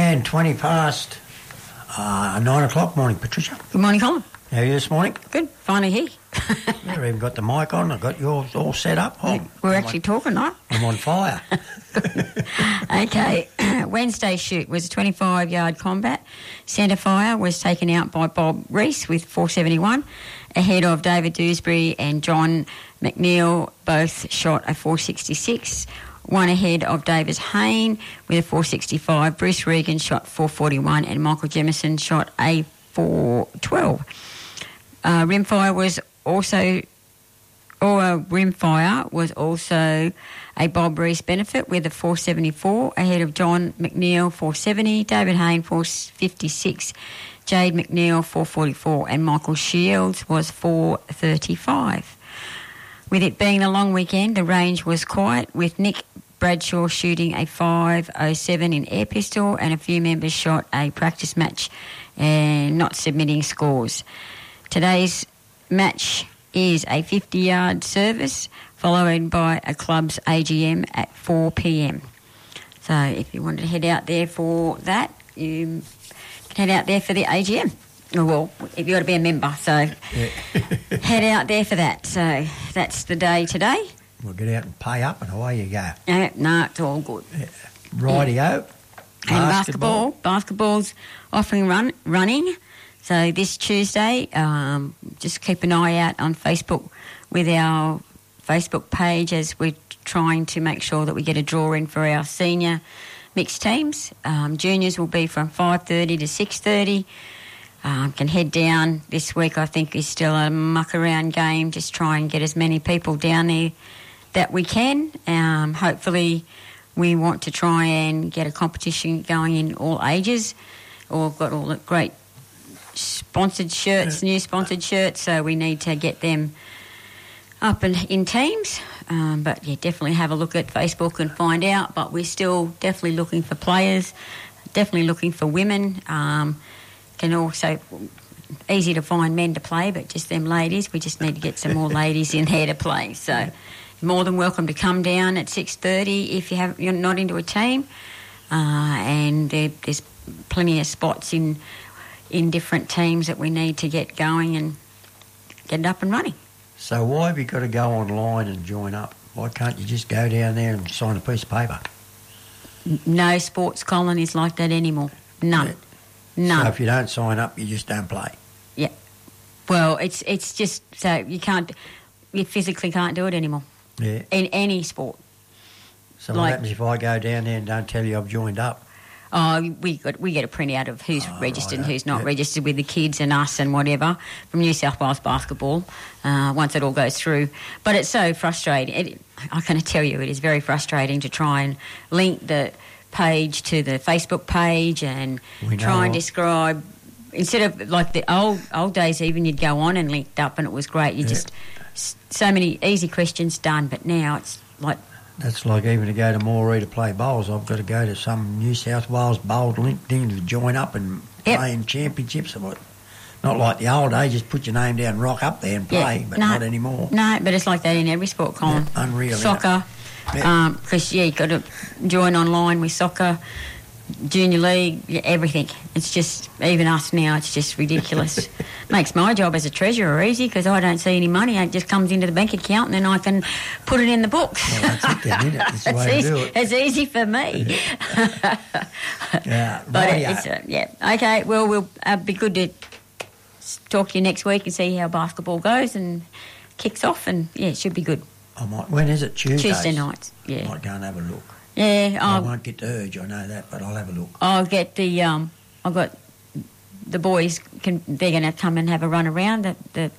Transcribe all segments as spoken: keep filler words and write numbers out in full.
And twenty past uh, nine o'clock. Morning, Patricia. Good morning, Colin. How are you this morning? Good. Finally here. You've even got the mic on. I've got yours all set up. Oh, We're I'm actually on, talking, right? I'm on fire. Okay. Wednesday's shoot was a twenty-five-yard combat. Centre fire was taken out by Bob Rees with four seventy-one, ahead of David Dewsbury and John McNeil, both shot a four sixty-six. One ahead of Davis Hayne with a four sixty-five. Bruce Regan shot four forty-one and Michael Jemison shot a four twelve. Uh, rimfire was also, or uh, rimfire was also a Bob Rees benefit with a four seventy-four ahead of John McNeil four seventy, David Hayne four fifty-six, Jade McNeil four forty-four, and Michael Shields was four thirty-five. With it being a long weekend, the range was quiet, with Nick Bradshaw shooting a five oh seven in air pistol, and a few members shot a practice match and not submitting scores. Today's match is a fifty-yard service, followed by a club's A G M at four p.m. So if you wanted to head out there for that, you can head out there for the A G M. Oh, well, if you got to be a member, so Yeah. head out there for that. So that's the day today. We'll get out and pay up and away you go. No, no, it's all good. Yeah. Rightio. And basketball. Basketball's offering run running. So this Tuesday, um, just keep an eye out on Facebook with our Facebook page as we're trying to make sure that we get a draw in for our senior mixed teams. Um, juniors will be from five thirty to six thirty. Um, can head down this week. I think is still a muck around game. Just try and get as many people down there that we can. Um, hopefully, we want to try and get a competition going in all ages. Or got all the great sponsored shirts, new sponsored shirts. So we need to get them up and in teams. Um, but yeah, definitely have a look at Facebook and find out. But we're still definitely looking for players. Definitely looking for women. Um, Can also easy to find men to play, but just them ladies. We just need to get some more ladies in there to play. So, more than welcome to come down at six thirty if you have you're not into a team, uh, and there, there's plenty of spots in in different teams that we need to get going and get it up and running. So why have you got to go online and join up? Why can't you just go down there and sign a piece of paper? No sports Colin is like that anymore. None. Yeah. None. So if you don't sign up, you just don't play. Yeah. Well, it's it's just so you can't, you physically can't do it anymore. Yeah. In any sport. So Like- what happens if I go down there and don't tell you I've joined up? Oh, we got we get a printout of who's Oh, registered and righto. who's not Yeah. registered with the kids and us and whatever from New South Wales Basketball. Uh, once it all goes through, but it's so frustrating. It, I can tell you, it is very frustrating to try and link the page to the Facebook page and We know try and what- describe. Instead of like the old old days, even you'd go on and linked up and it was great. You Yeah. just s- so many easy questions done, but now it's like. That's like even to go to Moree to play bowls, I've got to go to some New South Wales bowl LinkedIn to join up and Yep. play in championships. Or what. Not like the old days, just put your name down, rock up there and play, Yeah, but no, not anymore. No, but it's like that in every sport, Colin. Yeah, unreal, isn't Soccer, Yeah. because, yeah, you've got to join online with soccer, junior league, yeah, everything. It's just, even us now, it's just ridiculous. Makes my job as a treasurer easy because I don't see any money. It just comes into the bank account and then I can put it in the books. Well, that's it then, isn't it? That's the it's, way to easy, do it. it's easy for me. Yeah, But rightio. it, it's, uh, yeah. Okay, well, we'll uh, be good to s- talk to you next week and see how basketball goes and kicks off, and, yeah, it should be good. I might, when is it? Tuesdays? Tuesday nights, I yeah. might go and have a look. Yeah, I I'll, won't get to urge, I know that, but I'll have a look. I'll get the, um, I've got the boys, can, they're going to come and have a run around the, the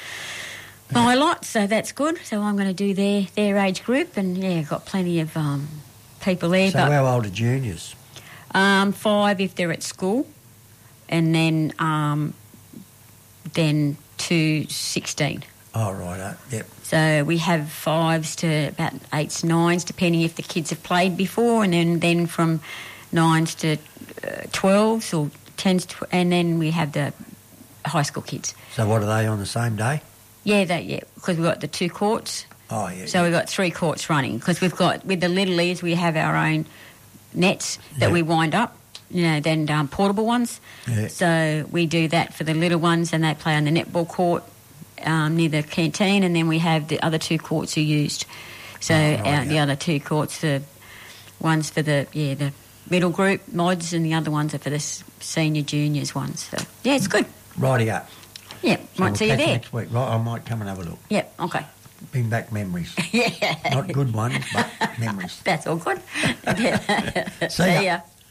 my lot, so that's good. So I'm going to do their, their age group, and, yeah, got plenty of um, people there. So but how old are juniors? um, five if they're at school, and then um, then to sixteen. Oh, right, yep. So we have fives to about eights, nines, depending if the kids have played before, and then, then from nines to uh, twelves or tens, to, and then we have the high school kids. So what are they on the same day? Yeah, that yeah, because we've got the two courts. Oh, yeah. So yeah. we've got three courts running because we've got, with the little leagues, we have our own nets that Yeah. we wind up you know, than um, portable ones. Yeah. So we do that for the little ones, and they play on the netball court um, near the canteen, and then we have the other two courts are used. So Oh, our, right, the yeah. other two courts, the ones for the yeah the middle group mods, and the other ones are for the s- senior juniors ones. So yeah, it's good. Righty up. Yeah, So might we'll see you catch there. next week. Right, I might come and have a look. Yeah, okay. Bring back memories. Yeah, Not good ones, but memories. that's all good. See ya. ya.